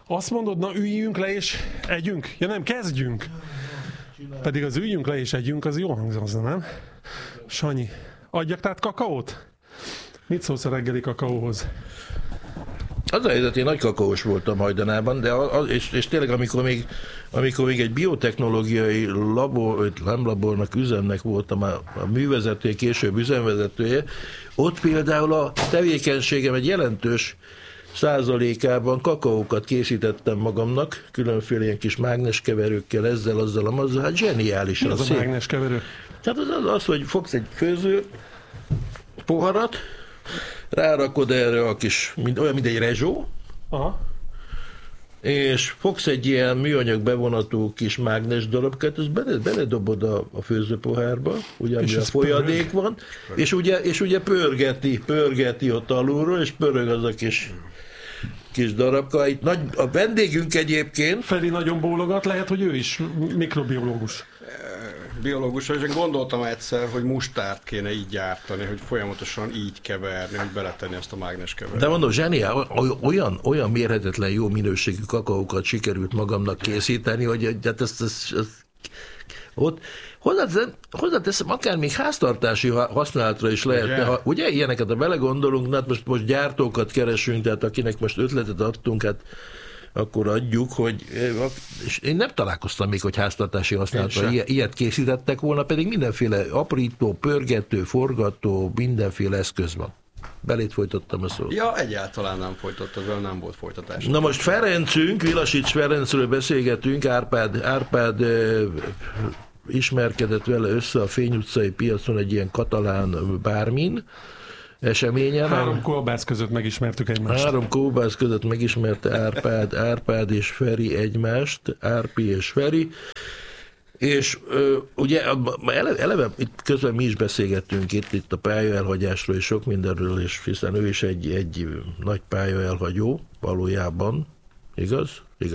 Azt mondod, na üljünk le és együnk? Ja nem, kezdjünk. Pedig az üljünk le és együnk, az jó hangzana, nem? Sanyi, adjak tehát kakaót? Mit szólsz a reggeli kakaóhoz? Az a helyzet, én nagy kakaós voltam hajdanában, de és tényleg amikor még egy biotechnológiai nem labornak, üzemnek voltam a művezetője, később üzemvezetője, ott például a tevékenységem egy jelentős százalékában kakaókat készítettem magamnak, különféle ilyen kis mágneskeverőkkel, ezzel, azzal, hát zseniálisan. Mi az a mágneskeverő? Tehát az, hogy fogsz egy főző poharat, rárakod erre a kis, olyan, mint egy rezsó, aha, és fogsz egy ilyen műanyag bevonatú kis mágnes darabkát, ezt beledobod a főzőpohárba, ugyanúgy a folyadék van, és ugye pörgeti ott alulról, és pörög az a kis darabka. Itt a vendégünk egyébként... Feri nagyon bólogat, lehet, hogy ő is mikrobiológus. Biológusra, és én gondoltam egyszer, hogy mustárt kéne így gyártani, hogy folyamatosan így keverni, hogy beletenni azt a mágneskeverőt. De mondom, zseniál, olyan mérhetetlen jó minőségű kakaókat sikerült magamnak készíteni, hogy hát ezt ott hozzáteszem, akár még háztartási használatra is lehetne. Ugye ilyeneket, ha belegondolunk, hát most gyártókat keresünk, tehát akinek most ötletet adtunk, hát akkor adjuk, hogy és én nem találkoztam még, hogy háztartási használatra ilyet készítettek volna, pedig mindenféle aprító, pörgető, forgató, mindenféle eszköz van. Belét folytattam a szót. Ja, egyáltalán nem folytattad, nem volt folytatás. Na most Ferencünk, Vilasics Ferencről beszélgetünk, Árpád ismerkedett vele össze a Fény utcai piacon egy ilyen katalán bármin eseményen. 3 kolbász között megismertük egymást. 3 kolbász között megismerte Árpád és Feri egymást, Árpi és Feri, és ugye eleve itt közben mi is beszélgettünk itt a pályaelhagyásról és sok mindenről, és hiszen ő is egy nagy pályaelhagyó valójában, igaz?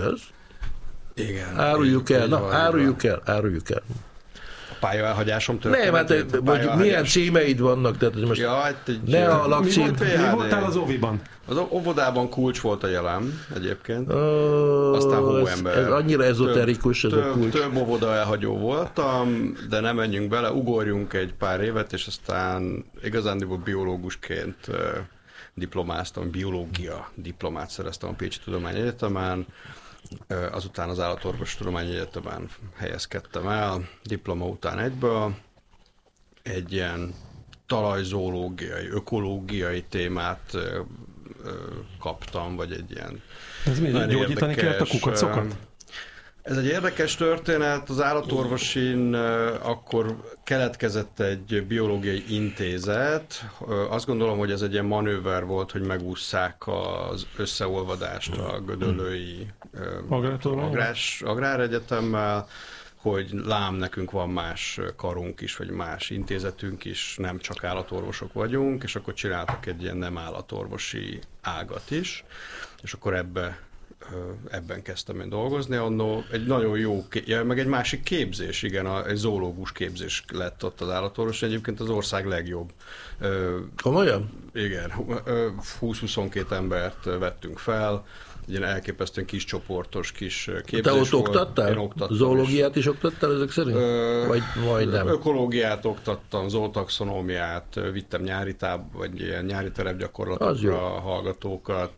Igen. Áruljuk el. Pályaelhagyásom történet. Nem, hát vagy milyen címeid vannak, tehát most ne a lakcím. Mi voltál az óviban? Az óvodában Kulcs volt a jelem egyébként. Aztán Hóember. Ez annyira ezoterikus ez a Kulcs. Több óvoda elhagyó voltam, de nem menjünk bele, ugorjunk egy pár évet, és aztán igazándiból biológusként diplomáztam, biológia diplomát szereztem a Pécsi Tudományegyetemen. Azután az Állatorvostudományi Egyetemen helyezkedtem el, diploma után egyből. Egy ilyen talajzoológiai, ökológiai témát kaptam, vagy egy ilyen... Ez mi, gyógyítani kellett a kukacokat? Ez egy érdekes történet. Az állatorvosin akkor keletkezett egy biológiai intézet. Azt gondolom, hogy ez egy ilyen manőver volt, hogy megússzák az összeolvadást a gödöllői agráregyetemmal, hogy lám, nekünk van más karunk is, vagy más intézetünk is, nem csak állatorvosok vagyunk, és akkor csináltak egy ilyen nem állatorvosi ágat is, és akkor ebben kezdtem én dolgozni, annó egy nagyon jó, meg egy másik képzés, igen, egy zoológus képzés lett ott az állatorvos, egyébként az ország legjobb. Komolyan? Igen, 20-22 embert vettünk fel, ilyen elképesztően kis csoportos, kis képzés. Te ott oktattál? Én oktattam. Zoológiát is oktattál ezek szerint? Vagy nem? Ökológiát oktattam, zootaxonómiát, vittem vagy ilyen nyári terepgyakorlatokra hallgatókat,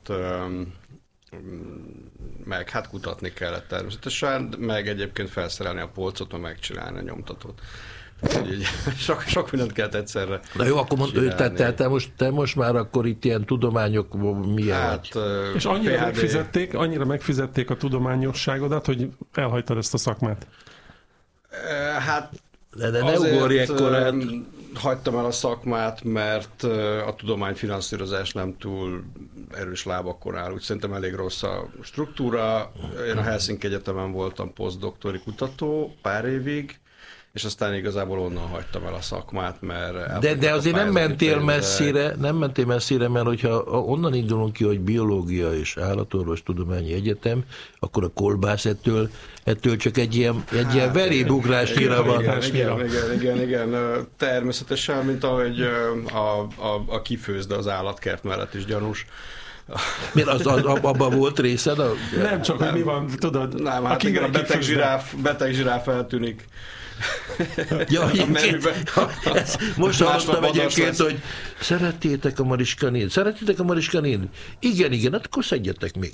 meg hát kutatni kellett természetesen, meg egyébként felszerelni a polcot, meg megcsinálni a nyomtatót. Sok mindent kellett egyszerre. Na jó, akkor te most már akkor itt ilyen tudományok milyen vagy? És annyira megfizették a tudományosságodat, hogy elhagytad ezt a szakmát? Hát de ne ugorj ekkorát. Hagytam el a szakmát, mert a tudományfinanszírozás nem túl erős lábakon áll. Úgy szerintem elég rossz a struktúra. Én a Helsinki Egyetemen voltam posztdoktori kutató pár évig, és aztán igazából onnan hagytam el a szakmát, mert... De azért nem mentél messzire, mert hogyha onnan indulunk ki, hogy biológia és állatorvostudományi egyetem, akkor a kolbász ettől csak egy ilyen verébugrásnyira van. Igen. Természetesen, mint ahogy a kifőzde az állatkert mellett is gyanús. Miért abban volt részed? Nem csak, hogy mi van, tudod. Nem, hát igen, a beteg zsiráf eltűnik. Ja, most hallottam egyébként, hogy szerettétek a Mariska néni? Szerettétek a Mariska néni? Igen, hát akkor szedjetek még.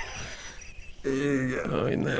Igen.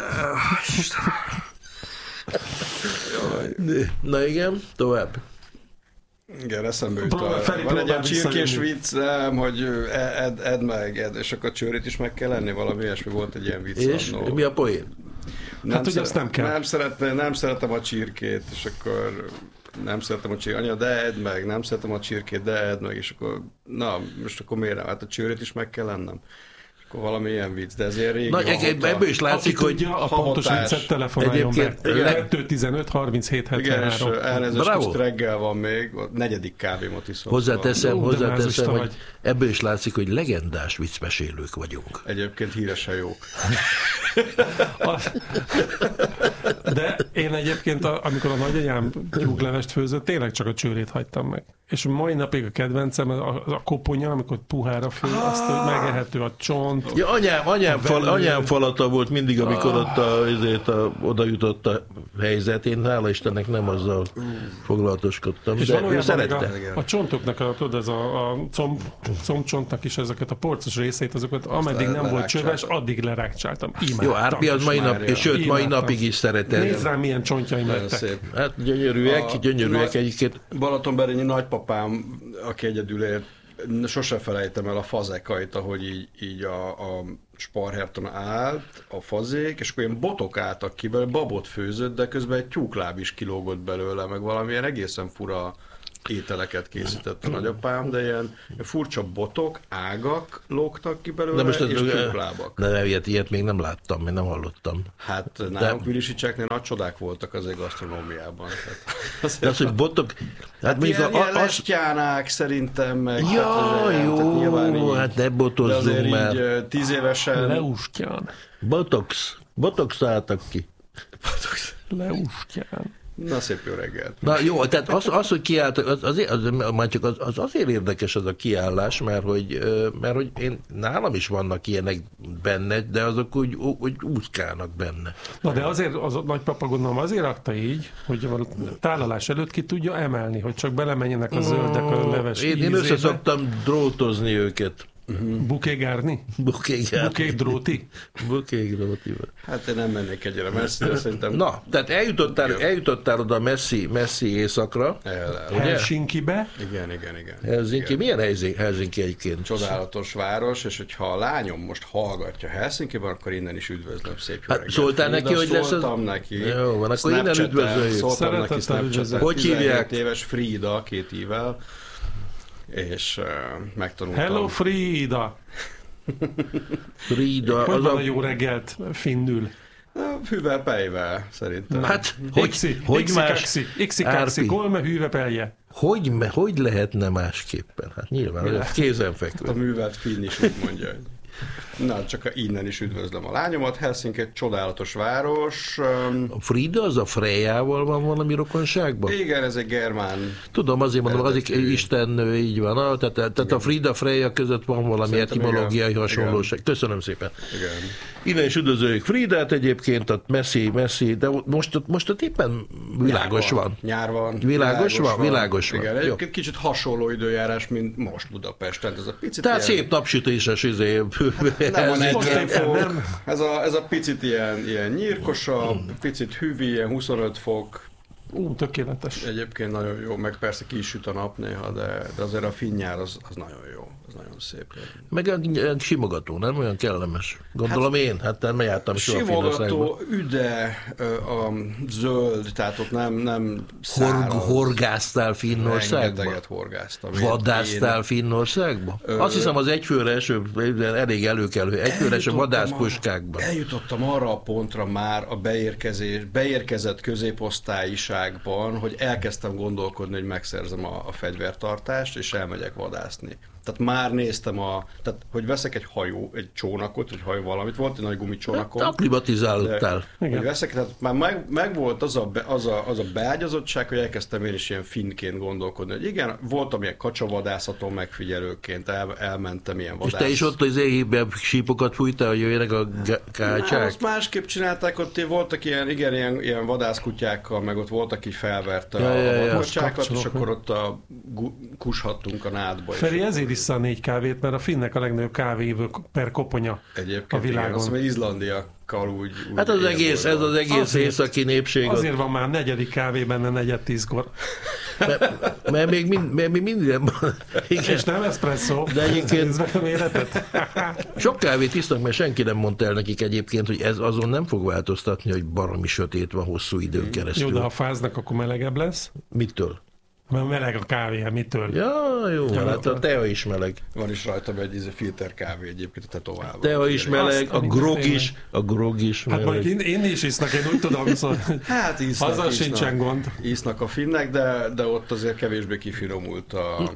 Ne. Na igen, tovább. Igen, eszembe jut van egy ilyen csirkés vicc, nem, hogy edd meg, és akkor a csőrét is meg kell lenni, valami ilyesmi volt egy ilyen vicc. És mi a poén? Hát, hogy azt nem kell. Nem szeretem a csirkét, és akkor nem szeretem a csirkét, anya, de edd meg, nem szeretem a csirkét, de edd meg, és akkor, na, most akkor miért nem? Hát a csőrét is meg kell lennem. Valami ilyen vicc, de ez ilyen régi ebből is látszik, hogy a pontos viccet telefonáljon be. 215 37 73. Igen, és elnézést, most reggel van még, a 4. kávémot iszom. Hozzáteszem, hogy ebből is látszik, hogy legendás viccmesélők vagyunk. Egyébként híresen jók. De én egyébként, amikor a nagyanyám tyúklevest főzött, tényleg csak a csőrét hagytam meg. És mai napig a kedvencem a koponya, amikor puhára fő, azt, hogy megehető a csont. Ja, anyám falata volt mindig, amikor ott oda jutott a helyzet. Én hála Istennek nem azzal foglalatoskodtam. És de ő szerette. A csontoknak, tudod, ez a combcsontnak is ezeket a porcos részét, azokat ameddig nem volt csöves, addig lerákcsáltam. Imádtam. Jó, Árpi az mai nap, és sőt, mai napig is szeretett. Nézd rám, milyen csontjaim lettek. Hát gyönyörűek egyébként. Balatonberényi nagypapám, aki egyedül élt, sose felejtem el a fazekait, ahogy így a sparherton állt, a fazék, és akkor ilyen botok álltak ki belőle, babot főzött, de közben egy tyúkláb is kilógott belőle, meg valamilyen egészen fura ételeket készített a nagyapám, de ilyen furcsa botok, ágak lógtak ki belőle, és tyúklábak. De ilyet még nem láttam, még nem hallottam. Hát nálunk Vilisicseknél nagy csodák voltak azért gasztronómiában. Az, hogy botok... Hát ilyen lesztyánák szerintem, meg... Ja, jó, hát ne botozzunk már. De azért így 10 évesen... Leustyán. Botox álltak ki. Leustyán. Na, szép jó reggelt. Na jó, tehát az hogy kiálltak, az azért érdekes az a kiállás, mert hogy nálam is vannak ilyenek benne, de azok úgy úszkálnak benne. Na de azért az nagypapa gondolom azért rakta így, hogy a tálalás előtt ki tudja emelni, hogy csak belemenjenek a zöldek a leves ízébe. Én összeszoktam drótozni őket. Buké-gárni? Buké-dróti? Buké-dróti. Hát én nem mennék egyre messzire, szerintem... Na, tehát eljutottál oda messzi éjszakra. Helsinkibe? Igen. Helsinki? Milyen Helsinki egyébként? Csodálatos város, és hogyha a lányom most hallgatja Helsinkiben, akkor innen is üdvözlöm, szép jó reggelt. Szóltál neki, hogy lesz az? Szóltam neki. Jó, van, akkor innen üdvözöljük. Szóltam neki Snapchaten. Hogy hívják? 17 éves Frida, 2 ível. És megtanultam. Hello, Frida! Frida. Hogy van a jó reggelt finnül? Hűvel pejvel, szerintem. Hát, hogy más? Ixi-kaxi, kolme hűve pelje. Hogy lehetne másképpen? Hát nyilván, hogy kézenfekvő. A művelt finn is úgy mondja, hogy... Na, csak innen is üdvözlöm a lányomat. Helsinki egy csodálatos város. A Frida az a Frejával van valami rokonságban? Igen, ez egy germán. Tudom, azért mondom, az istennő, így van. Tehát a Frida Freja között van valami etimológiai hasonlóság. Igen. Köszönöm szépen. Igen. Innen is üdvözöljük Fridát egyébként, ott messzi, de most ott éppen világos van. Nyár van. Világos van. Igen, egy kicsit hasonló időjárás, mint most Budapesten. Ez a picit tehát ilyen... szép napsütéses nem van egy fok. Ez a picit ilyen nyírkosabb, picit hűvi, ilyen 25 fok. Tökéletes. Egyébként nagyon jó, meg persze ki is süt a nap néha, de azért a finn nyár az nagyon jó, az nagyon szép. Meg olyan simogató, nem olyan kellemes. Gondolom én, hát nem jártam soha Finnországban. Simogató, üde, a zöld, tehát ott nem száraz. Horgáztál Finnországban? Rengeteget horgáztam. Vadásztál Finnországban? Azt hiszem az egyfőre eső, elég előkelő, egyfőre eső vadászpuskákban. Eljutottam arra a pontra már a beérkezett középosztályiságban, hogy elkezdtem gondolkodni, hogy megszerzem a fegyvertartást, és elmegyek vadászni. Tehát már néztem tehát hogy veszek egy csónakot, egy hajó valamit, volt egy nagy gumicsónakom. Akklimatizálódtál. Hogy veszek, tehát már meg volt az a beágyazottság, hogy elkezdtem én is ilyen finnként gondolkodni, hogy igen, voltam ilyen kacsavadászaton megfigyelőként, elmentem ilyen vadász. És te is ott az éhében sípokat fújtál, hogy jöjjenek a kácsák? Azt másképp csinálták, ott voltak ilyen vadászkutyákkal, meg ott voltak, így felverte a vadmocsákat, és akkor ott kushattunk a nádba. Feri, ezért iszza a 4 kávét, mert a finnek a legnagyobb kávéívő per koponya a világon. Igen, azt mondom, izlandiakkal úgy hát ez az egész északi népség. Azért van már 4. kávé benne 4-10-kor. Mert még minden van. És nem eszpresszó. De egyébként méretet. Sok kávét isznak, mert senki nem mondta el nekik egyébként, hogy ez azon nem fog változtatni, hogy baromi sötét van hosszú időn keresztül. Jó, de ha fáznak, akkor melegebb lesz. Mitől? Mert meleg a kávé, mitől? Ja, jó, hát a tea is meleg. Van is rajta egy filter kávé egyébként a tetoválva. Tea is meleg, a grog is meleg. Hát majd én is isznak, én úgy tudom, szóval hát azzal sincsen gond. Isznak a finnek, de ott azért kevésbé kifinomult a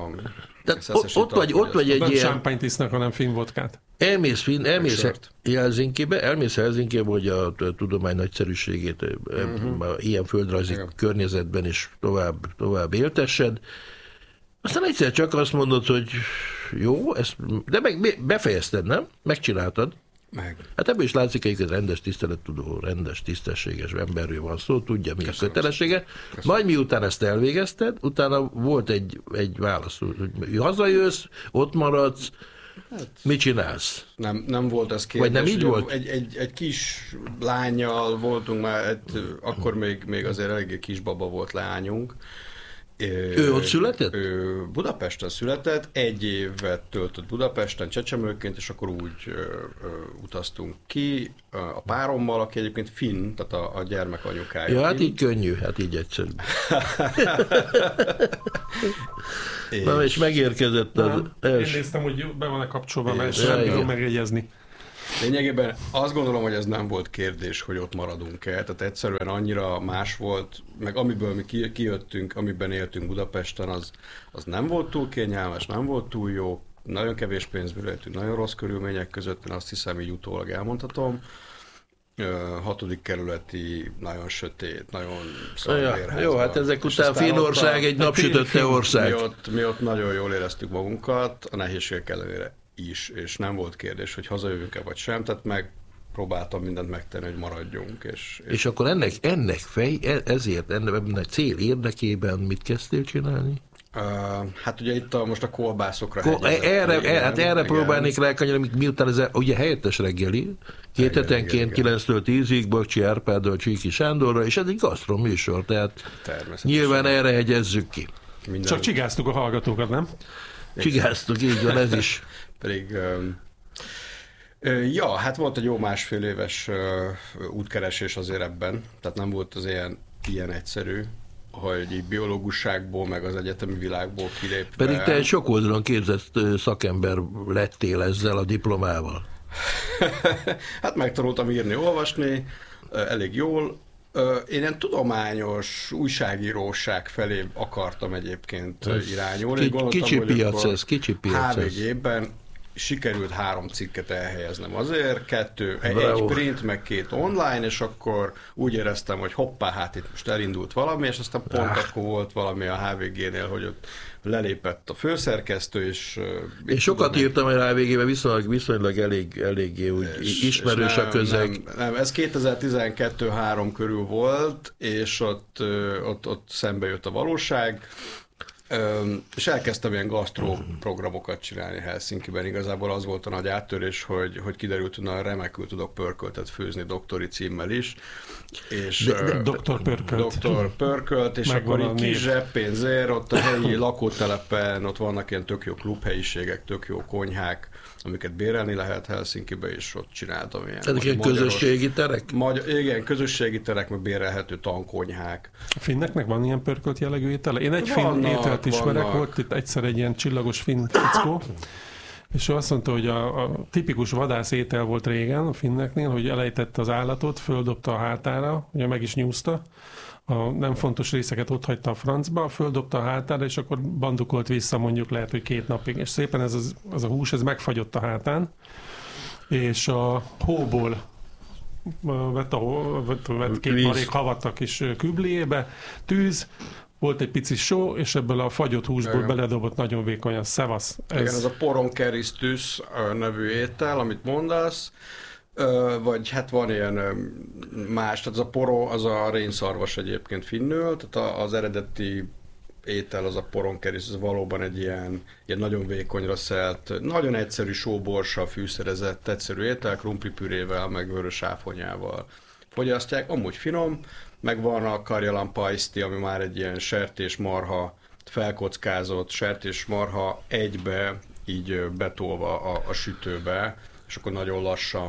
ott vagy egy nem ilyen... champagne-t isznak, hanem finn vodkát. Elmész Helsinkibe, hogy a tudomány nagyszerűségét ilyen földrajzi környezetben is tovább éltessed. Aztán egyszer csak azt mondod, hogy jó, de befejezted, nem? Megcsináltad. Meg. Hát ebből is látszik, hogy rendes tisztelettudó, rendes, tisztességes emberről van szó, tudja, mi a kötelessége. Majd miután ezt elvégezted, utána volt egy válasz, hogy hazajössz, ott maradsz, hát, mit csinálsz? Nem volt ez kérdés. Vagy nem így volt? Egy kis lányjal voltunk már, akkor még azért eléggé kisbaba volt lányunk. Ő ott született? Ő Budapesten született, 1 évet töltött Budapesten csecsemőként, és akkor úgy utaztunk ki a párommal, aki egyébként finn, tehát a gyermek anyukája. Ja, hát így könnyű, hát így egyszerű. Na, és megérkezett az első. Én néztem, hogy be van-e kapcsolva, mert nem tudom megjegyezni. Lényegében azt gondolom, hogy ez nem volt kérdés, hogy ott maradunk el, tehát egyszerűen annyira más volt, meg amiből mi kijöttünk, amiben éltünk Budapesten, az nem volt túl kényelmes, nem volt túl jó, nagyon kevés pénzből éltünk, nagyon rossz körülmények között, én azt hiszem, így utólag elmondhatom. 6. kerületi, nagyon sötét, nagyon szarvérházban. Jó, hát ezek után Finnország egy napsütötte ország. Mi ott nagyon jól éreztük magunkat, a nehézségek ellenére is, és nem volt kérdés, hogy hazajövünk-e vagy sem, tehát megpróbáltam mindent megtenni, hogy maradjunk. És akkor ezért ennek cél érdekében mit kezdtél csinálni? Hát ugye itt most a kolbászokra erre próbálnék rákanyarodni, miután ez ugye helyettes reggeli, 2 hetenként 9-től 10-ig, Bakcsi Árpáddal, Csíki Sándorra, és ez egy gasztroműsor, tehát nyilván erre hegyezzük ki. Csak csigáztuk a hallgatókat, nem? Csigáztuk, így van, ez is. Pedig... ja, hát volt egy jó 1,5 éves útkeresés azért ebben, tehát nem volt az ilyen egyszerű, hogy így biológusságból, meg az egyetemi világból kilépve. Pedig te egy sok oldalon képzett szakember lettél ezzel a diplomával. Hát megtanultam írni, olvasni, elég jól. Én ilyen tudományos újságíróság felé akartam egyébként irányulni. Kicsi piac ez. HVG-ben sikerült 3 cikket elhelyeznem azért, 1 print, meg 2 online, és akkor úgy éreztem, hogy hoppá, hát itt most elindult valami, és aztán pont akkor volt valami a HVG-nél, hogy ott lelépett a főszerkesztő, és sokat írtam a HVG-ben, viszonylag eléggé úgy ismerős a közeg. Nem, ez 2012-3 körül volt, és ott szembe jött a valóság, és elkezdtem ilyen gasztró programokat csinálni Helsinkiben. Igazából az volt a nagy áttörés, hogy kiderült, hogy remekül tudok pörköltet főzni doktori címmel is. És Doktor Pörkölt, és megvan akkor így kis zseppénzért, ott a helyi lakótelepen, ott vannak ilyen tök jó klubhelyiségek, tök jó konyhák, amiket bérelni lehet Helsinkibe, és ott csináltam ilyen. Ezek ilyen közösségi terek? Igen, közösségi terek, meg bérelhető tankonyhák. A finneknek van ilyen pörkölt jellegű étele? Én egy finn ételt ismerek, volt itt egyszer egy ilyen csillagos finn fickó, és ő azt mondta, hogy a tipikus vadász étel volt régen a finneknél, hogy elejtette az állatot, földobta a hátára, ugye meg is nyúzta, a nem fontos részeket ott hagyta a francba, földobta a hátára, és akkor bandukolt vissza mondjuk lehet, hogy 2 napig. És szépen ez a hús, ez megfagyott a hátán, és a hóból vett 2 marék havat a kis kübléjébe, tűz, volt egy pici só, és ebből a fagyott húsból beledobott nagyon vékonyan szevasz. Igen, ez a poronkeristus nevű étel, amit mondasz, vagy hát van ilyen más, tehát az a poro, az a rénszarvas egyébként finnül, tehát az eredeti étel, az a poronkeristus, az valóban egy ilyen nagyon vékonyra szelt, nagyon egyszerű sóborssal fűszerezett egyszerű étel, krumplipürével, meg vörös áfonyával fogyasztják, amúgy finom, meg van a karjalan pajszti, ami már egy ilyen sertésmarha, felkockázott sertésmarha egybe, így betolva a sütőbe, és akkor nagyon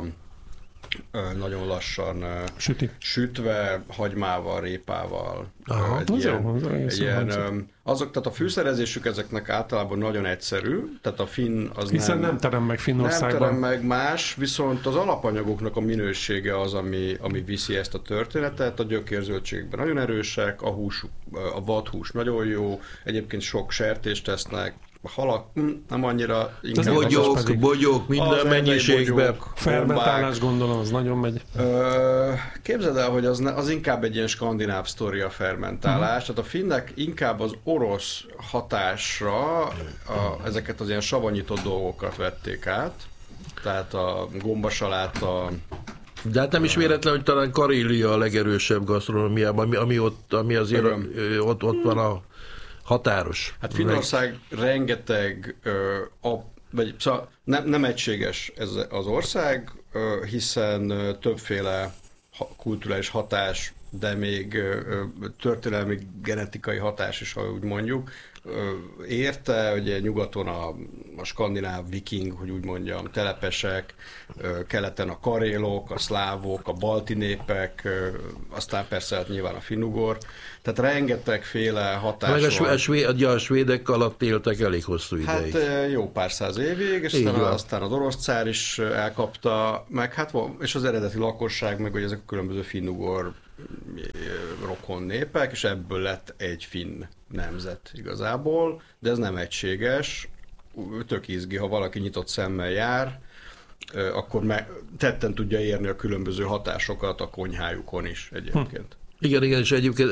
lassan sütve, hagymával, répával. Aha, tehát a fűszerezésük ezeknek általában nagyon egyszerű, tehát a finn az hiszen nem terem meg Finnországban. Nem terem meg más, viszont az alapanyagoknak a minősége az, ami viszi ezt a történetet. A gyökérzöldségben nagyon erősek, a vadhús nagyon jó, egyébként sok sertést tesznek, a halak nem annyira... Bogyók, minden mennyiségben. Fermentálás gondolom, az nagyon megy. Képzeld el, hogy az inkább egy ilyen skandináv sztori a fermentálás, tehát a finnek inkább az orosz hatásra ezeket az ilyen savanyított dolgokat vették át, tehát a gombasaláta. De hát nem is véletlen, hogy talán Karélia a legerősebb gasztronómiában, ami azért ott van a határos. Hát Finnország rengeteg, szóval nem egységes ez az ország, hiszen többféle kulturális hatás, de még történelmi genetikai hatás is, ha úgy mondjuk, érte, ugye nyugaton a skandináv viking, hogy úgy mondjam, telepesek, keleten a karélok, a szlávok, a balti népek, aztán persze hát nyilván a finnugor, tehát rengetegféle hatás van. A svédek alatt éltek elég hosszú ideig. Hát jó pár száz évig, és aztán az orosz cár is elkapta, meg hát és az eredeti lakosság, meg hogy ezek a különböző finnugor rokon népek, és ebből lett egy finn nemzet igazából, de ez nem egységes, tök izgi, ha valaki nyitott szemmel jár, akkor tetten tudja érni a különböző hatásokat a konyhájukon is egyébként. Igen, és egyébként,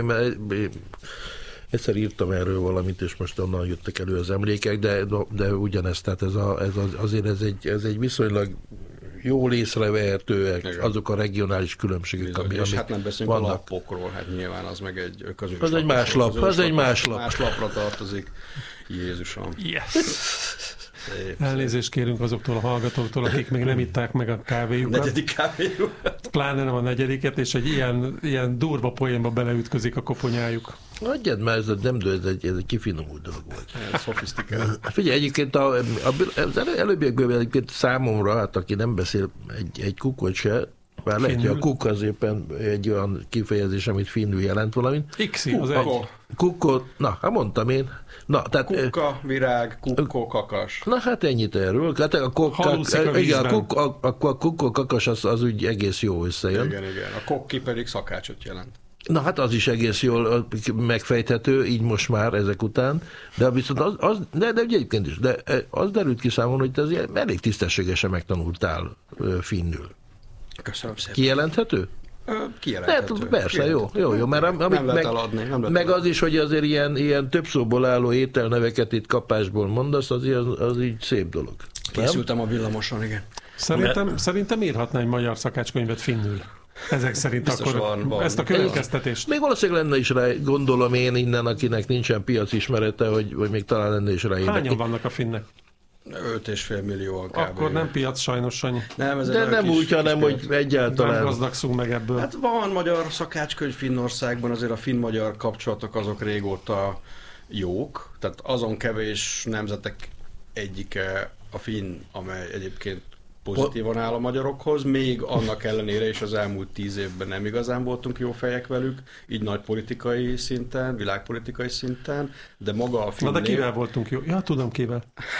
egyszer írtam erről valamit, és most onnan jöttek elő az emlékek, de ugyanezt, tehát azért ez egy viszonylag jól észrevehetőek azok a regionális különbségek, amik és hát nem beszélünk vannak. A lappokról, hát nyilván az meg egy az egy más lap, más lapra tartozik. Jézusom. Yes. Elnézést kérünk azoktól a hallgatóktól, akik még nem itták meg a kávéjukat. 4. kávéjukat. Pláne nem a 4. és egy ilyen durva poénba beleütközik a koponyájuk. Adjad már, ez egy kifinomult dolog volt. Szofisztikált. Figyelj, egyébként az előbbiekből egyébként számomra, hát aki nem beszél egy kukot se, bár lehet, hogy a kuk az éppen egy olyan kifejezés, amit finnül jelent valamit. Ixi, az egy. Kukkot, na, hát mondtam én. Na, tehát, kukka, virág, kukkó, kakas. Na hát ennyit erről. Hát a kukkó, kakas az úgy egész jó összejön. Igen. A kokki pedig szakácsot jelent. Na hát az is egész jól megfejthető, így most már ezek után, de viszont de egyébként is, de az derült ki számomra, hogy te azért elég tisztességesen megtanultál finnül. Köszönöm szépen. Kijelenthető? Kijelenthető. Persze, jó, mert nem lehet eladni. Meg az is, hogy azért ilyen több szóból álló ételneveket itt kapásból mondasz, az így szép dolog. Készültem a villamoson, igen. Szerintem írhatná egy magyar szakácskönyvet finnül. Ezek szerint biztos akkor van. Ezt a következtetést. Még valószínűleg lenne is rá, gondolom én innen, akinek nincsen piacismerete, hogy még talán lenne is rá. Hányan vannak a finnek? 5,5 millióan kb. Akkor nem piac sajnos, Sanyi. De nem úgy, hanem hogy egyáltalán. Nem gazdagszunk meg ebből. Hát van magyar szakácskönyv Finnországban, azért a finn-magyar kapcsolatok azok régóta jók, tehát azon kevés nemzetek egyike a finn, amely egyébként pozitívan áll a magyarokhoz, még annak ellenére is az elmúlt 10 évben nem igazán voltunk jó fejek velük, így nagy politikai szinten, világpolitikai szinten, de maga a film... Na de kivel voltunk jó? Ja, tudom kivel.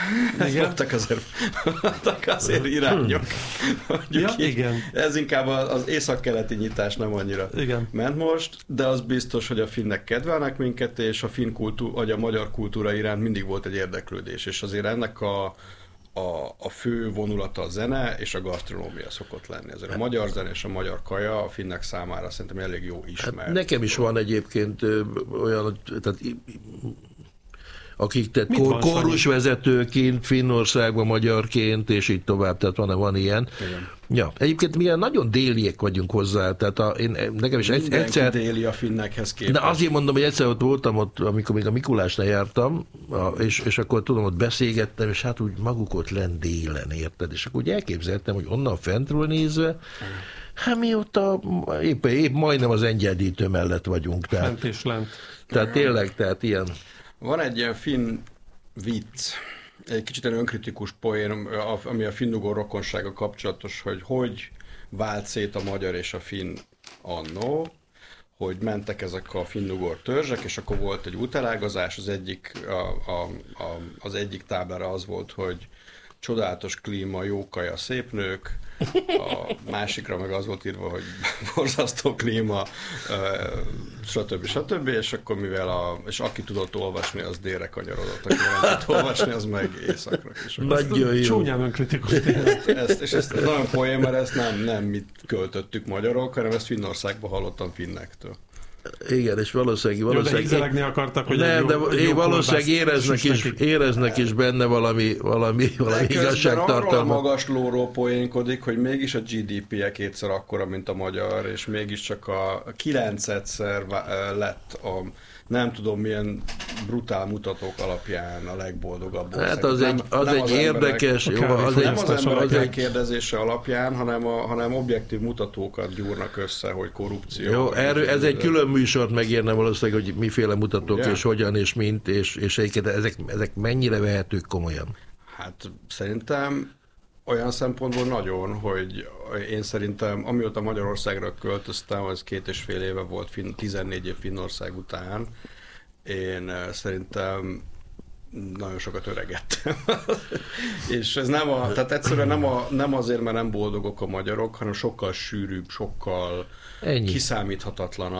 Voltak azért irányok. Ja, igen. Ez inkább az északkeleti nyitás nem annyira ment most, de az biztos, hogy a finnek kedvelnek minket, és a finn vagy a magyar kultúra iránt mindig volt egy érdeklődés, és azért ennek a fő vonulata a zene és a gasztronómia szokott lenni. Ezért a magyar zene és a magyar kaja a finnek számára szerintem elég jó ismert. Hát nekem is van egyébként olyan, tehát akik kórusvezetőként, Finnországban magyarként, és így tovább, tehát van ilyen. Igen. Ja, egyébként mi nagyon déliek vagyunk hozzá, tehát nekem is egyszer... déli a finnekhez képest. De azért mondom, hogy egyszer ott voltam, amikor még a Mikulásnál jártam, és akkor tudom, ott beszélgettem, és hát úgy maguk ott lent délen, érted? És akkor úgy elképzeltem, hogy onnan fentről nézve, hát mióta épp majdnem az Engyedítő mellett vagyunk. Tehát, fent és lent. Tehát tényleg, tehát ilyen... Van egy ilyen finn vicc, egy kicsit önkritikus poén, ami a finn-ugor rokonsága kapcsolatos, hogy vált szét a magyar és a finn annó, hogy mentek ezek a finn-ugor törzsek, és akkor volt egy útelágazás, az egyik táblára az volt, hogy csodálatos klíma, jó kaja, szép nők, a másikra meg az volt írva, hogy borzasztó klíma, stb. És akkor és aki tudott olvasni, az délre kanyarodott, aki nem tudott olvasni, az meg északra. Nagyon jó. Csúnyán önkritikus. Ezt nagyon poén, mert ezt nem mit költöttük magyarok, hanem ezt Finnországban hallottam finnektől. Igen, és valószínűleg... De hízelegni akartak, hogy nem, de valószínűleg éreznek is benne valami igazságtartalmat. Arról magaslóról poénkodik, hogy mégis a GDP-je kétszer akkora, mint a magyar, és mégiscsak a 9-szer lett a nem tudom milyen brutál mutatók alapján a legboldogabb ország. Hát az egy érdekes... Nem az emberek kérdezése alapján, hanem objektív mutatókat gyúrnak össze, hogy korrupció. Jó, ez egy külön műsort megérne valószínűleg, hogy miféle mutatók, ugye? És hogyan, és mint, és ezek mennyire vehetők komolyan? Hát szerintem olyan szempontból nagyon, hogy én szerintem, amióta Magyarországra költöztem, az 2,5 éve volt, 14 év Finnország után, én szerintem nagyon sokat öregettem. És ez tehát egyszerűen nem azért, mert nem boldogok a magyarok, hanem sokkal sűrűbb, sokkal kiszámíthatatlanabb